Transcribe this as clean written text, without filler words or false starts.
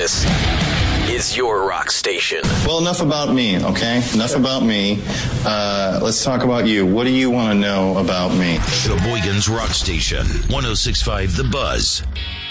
This is your rock station. Well, enough about me, okay? Enough about me. Let's talk about you. What do you want to know about me? Sheboygan's Rock Station, 106.5 The Buzz.